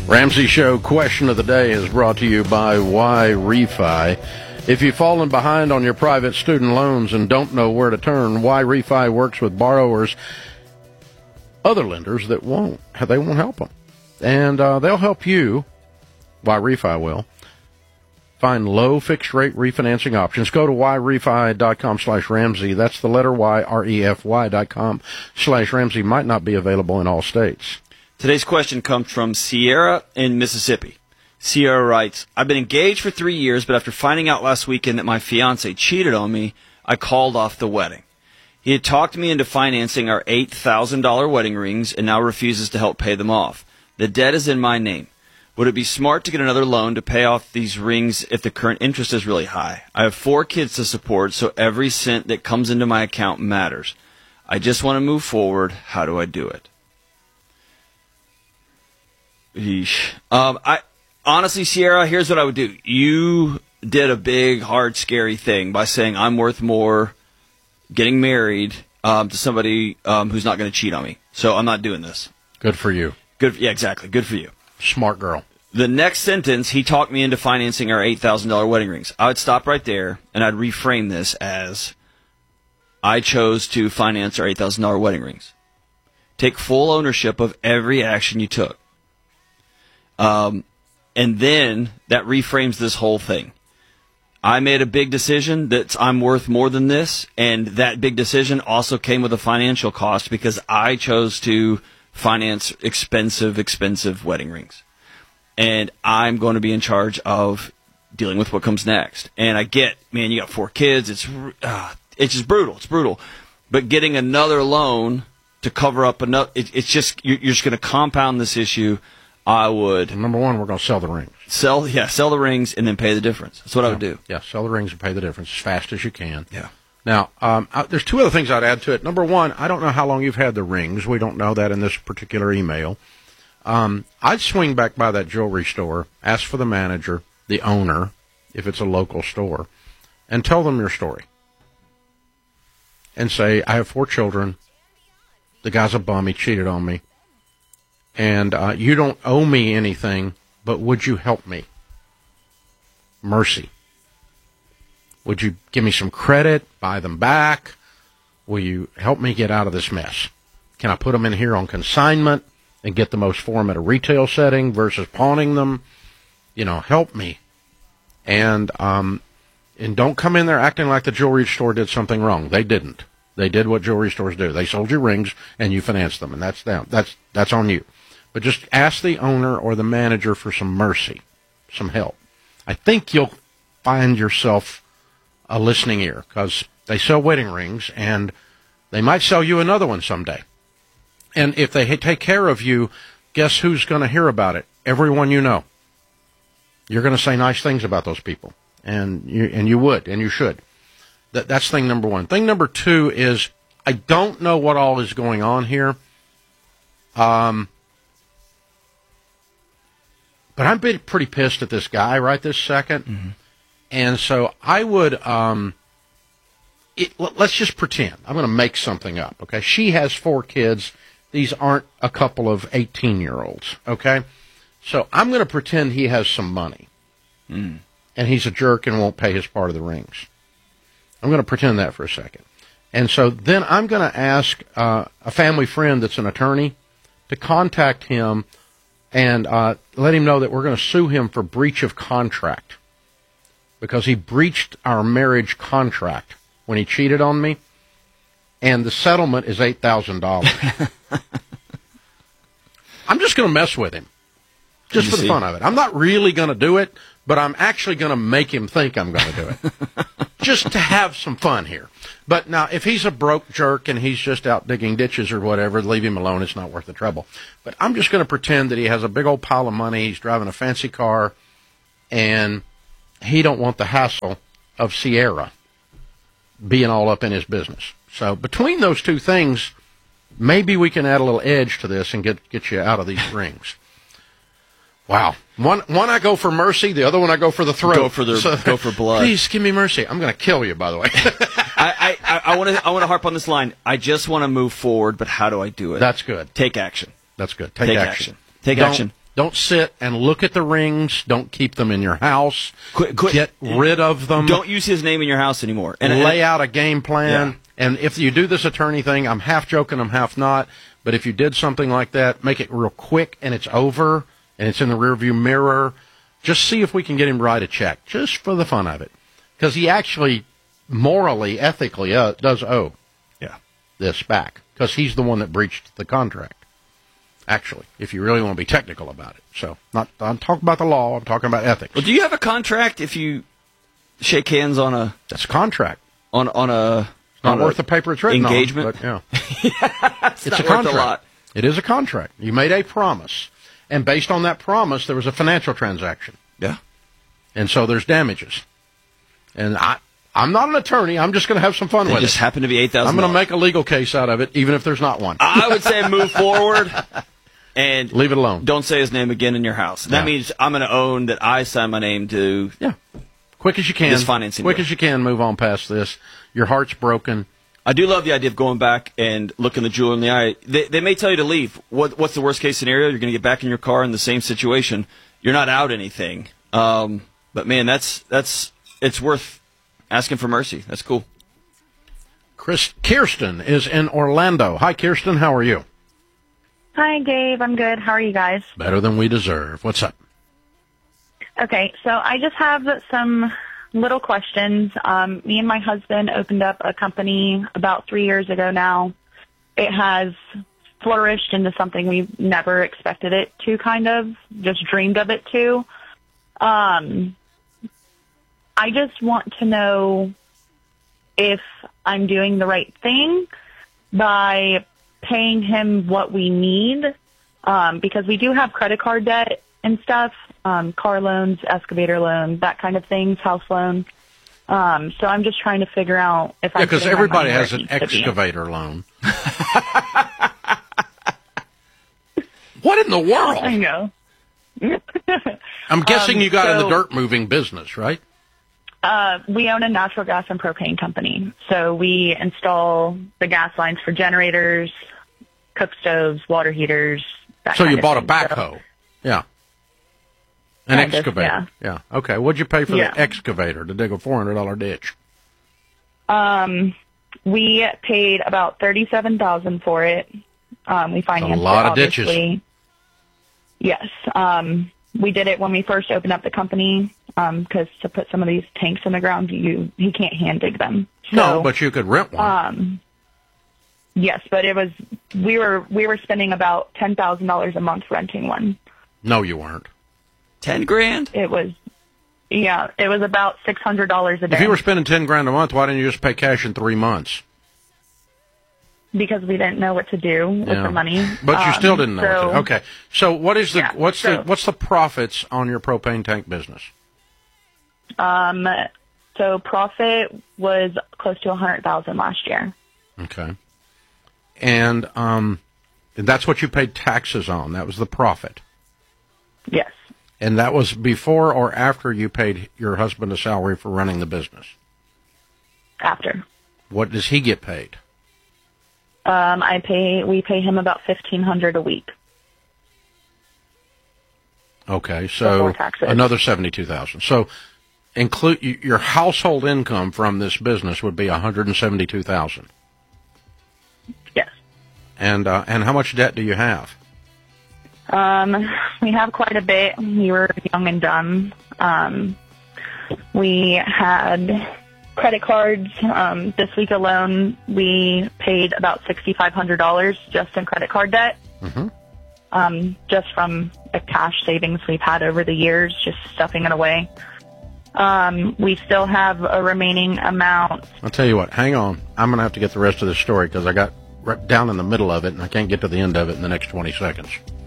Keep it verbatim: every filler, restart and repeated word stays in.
Ramsey Show question of the day is brought to you by Y Refi. If you've fallen behind on your private student loans and don't know where to turn, Y Refi works with borrowers, other lenders that won't. They won't help them. And uh, they'll help you, Y Refi will, find low fixed rate refinancing options. Go to yrefi.com slash Ramsey. That's the letter Y, R E F Y dot com slash Ramsey. Might not be available in all states. Today's question comes from Sierra in Mississippi. Sierra writes, I've been engaged for three years, but after finding out last weekend that my fiancé cheated on me, I called off the wedding. He had talked me into financing our eight thousand dollars wedding rings and now refuses to help pay them off. The debt is in my name. Would it be smart to get another loan to pay off these rings if the current interest is really high? I have four kids to support, so every cent that comes into my account matters. I just want to move forward. How do I do it? Yeesh. Um, I honestly, Sierra, here's what I would do. You did a big, hard, scary thing by saying I'm worth more getting married um, to somebody um, who's not going to cheat on me. So I'm not doing this. Good for you. Good. Yeah, exactly. Good for you. Smart girl. The next sentence, he talked me into financing our eight thousand dollars wedding rings. I would stop right there, and I'd reframe this as I chose to finance our eight thousand dollars wedding rings. Take full ownership of every action you took. Um, and then that reframes this whole thing. I made a big decision that I'm worth more than this, and that big decision also came with a financial cost because I chose to finance expensive, expensive wedding rings. And I'm going to be in charge of dealing with what comes next. And I get, man, you got four kids. It's uh, it's just brutal. It's brutal. But getting another loan to cover up another, it, it's just, you're, you're just going to compound this issue. I would. Number one, we're going to sell the rings. Sell, yeah, sell the rings and then pay the difference. That's what yeah. I would do. Yeah, sell the rings and pay the difference as fast as you can. Yeah. Now, um, I, there's two other things I'd add to it. Number one, I don't know how long you've had the rings. We don't know that in this particular email. Um, I'd swing back by that jewelry store, ask for the manager, the owner, if it's a local store, and tell them your story. And say, I have four children. The guy's a bum. He cheated on me. And uh, you don't owe me anything, but would you help me? Mercy. Would you give me some credit, buy them back? Will you help me get out of this mess? Can I put them in here on consignment and get the most for them at a retail setting versus pawning them? You know, help me. And um, and don't come in there acting like the jewelry store did something wrong. They didn't. They did what jewelry stores do. They sold you rings and you financed them, and that's them. That's that's on you. But just ask the owner or the manager for some mercy, some help. I think you'll find yourself a listening ear because they sell wedding rings, and they might sell you another one someday. And if they take care of you, guess who's going to hear about it? Everyone you know. You're going to say nice things about those people, and you and you would, and you should. That that's thing number one. Thing number two is I don't know what all is going on here. Um. But I'm pretty pissed at this guy right this second. Mm-hmm. And so I would, um, it, let's just pretend. I'm going to make something up, okay? She has four kids. These aren't a couple of eighteen-year-olds, okay? So I'm going to pretend he has some money. Mm. And he's a jerk and won't pay his part of the rings. I'm going to pretend that for a second. And so then I'm going to ask uh, a family friend that's an attorney to contact him and uh, let him know that we're going to sue him for breach of contract because he breached our marriage contract when he cheated on me, and the settlement is eight thousand dollars. I'm just going to mess with him, just for the fun of it. I'm not really going to do it, but I'm actually going to make him think I'm going to do it, just to have some fun here. But now, if he's a broke jerk and he's just out digging ditches or whatever, leave him alone. It's not worth the trouble. But I'm just going to pretend that he has a big old pile of money, he's driving a fancy car, and he don't want the hassle of Sierra being all up in his business. So between those two things, maybe we can add a little edge to this and get get you out of these rings. Wow. One one I go for mercy, the other one I go for the throat. Go for the so, go for blood. Please give me mercy. I'm going to kill you, by the way. I I I want to I want to harp on this line. I just want to move forward, but how do I do it? That's good. Take action. That's good. Take, Take action. action. Take don't, action. Don't sit and look at the rings. Don't keep them in your house. Quit, quit. Get rid of them. Don't use his name in your house anymore. And lay out a game plan. Yeah. And if you do this attorney thing, I'm half joking, I'm half not. But if you did something like that, make it real quick and it's over and it's in the rearview mirror. Just see if we can get him to write a check, just for the fun of it. Because he actually, morally, ethically, uh, does owe yeah. this back. Because he's the one that breached the contract. Actually, if you really want to be technical about it. So, not I'm talking about the law, I'm talking about ethics. Well, do you have a contract if you shake hands on a... That's a contract. On, on a... It's not on worth the paper it's written engagement? on. Engagement? Yeah. it's it's not a contract. Worth a lot. It is a contract. You made a promise. And based on that promise, there was a financial transaction. Yeah. And so there's damages. And I, I'm not an attorney. I'm just going to have some fun They with just it. happen to be eight thousand dollars. I'm going to make a legal case out of it, even if there's not one. I would say move forward and leave it alone. Don't say his name again in your house. That yeah. means I'm going to own that I sign my name to. Yeah. Quick as you can. This financing Quick deal. as you can, move on past this. Your heart's broken. I do love the idea of going back and looking the jeweler in the eye. They, they may tell you to leave. What, what's the worst case scenario? You're going to get back in your car in the same situation. You're not out anything. Um, but man, that's that's it's worth asking for mercy. That's cool. Chris Kirsten is in Orlando. Hi, Kirsten. How are you? Hi, Gabe. I'm good. How are you guys? Better than we deserve. What's up? Okay, so I just have some little questions. Um, me and my husband opened up a company about three years ago now. It has flourished into something we never expected it to, kind of, just dreamed of it to. Um, I just want to know if I'm doing the right thing by paying him what we need, um, because we do have credit card debt and stuff, um, car loans, excavator loan, that kind of things, house loan. Um, so I'm just trying to figure out if I Yeah, because everybody has an needs to be. excavator loan. What in the world? I know. I'm guessing Um, you got in the so- dirt moving business, right? Uh, we own a natural gas and propane company. So we install the gas lines for generators, cook stoves, water heaters. That So kind you of bought a thing. backhoe. So, Yeah. An Kind of, excavator. Yeah. Okay. What'd you pay for Yeah. the excavator to dig a four hundred dollars ditch? um, we paid about thirty-seven thousand dollars for it. Um, we financed A lot it, of ditches. obviously. Yes. Um, we did it when we first opened up the company, um, because to put some of these tanks in the ground, you, you can't hand dig them. So, No, but you could rent one. Um, yes, but it was, we were, we were spending about ten thousand dollars a month renting one. No, you weren't. Ten grand? It was, yeah, it was about six hundred dollars a day. If you were spending ten grand a month, why didn't you just pay cash in three months? Because we didn't know what to do with Yeah. the money. But you Um, still didn't know. so- what to, okay. So what is the Yeah, what's the so- what's the profits on your propane tank business? Um, so profit was close to a hundred thousand last year. Okay. And um, that's what you paid taxes on. That was the profit. Yes. And that was before or after you paid your husband a salary for running the business? After. What does he get paid? Um, I pay, we pay him about fifteen hundred a week. Okay, so Before taxes. another seventy-two thousand. So include your household income from this business would be one hundred seventy-two thousand. Yes. And uh, and how much debt do you have? Um, we have quite a bit. We were young and dumb. Um, we had credit cards. Um, this week alone, we paid about sixty-five hundred dollars just in credit card debt. Mm-hmm. Um, just from the cash savings we've had over the years, just stuffing it away. Um, we still have a remaining amount. I'll tell you what, hang on. I'm going to have to get the rest of this story because I got right down in the middle of it and I can't get to the end of it in the next twenty seconds.